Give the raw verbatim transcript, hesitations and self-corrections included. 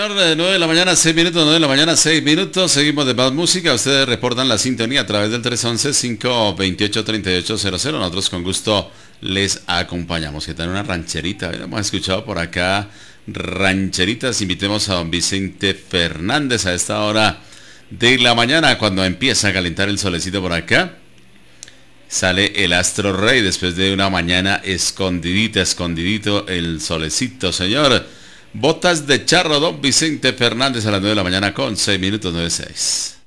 señor, de nueve de la mañana, seis minutos, nueve de la mañana, seis minutos. Seguimos de más música. Ustedes reportan la sintonía a través del tres once, cinco veintiocho, treinta y ocho cero cero. Nosotros con gusto les acompañamos. Que tal una rancherita? Hemos escuchado por acá rancheritas. Invitemos a don Vicente Fernández a esta hora de la mañana, cuando empieza a calentar el solecito por acá. Sale el astro rey después de una mañana escondidita, escondidito el solecito, señor. Botas de charro, don Vicente Fernández a las nueve de la mañana con seis minutos, nueve seis.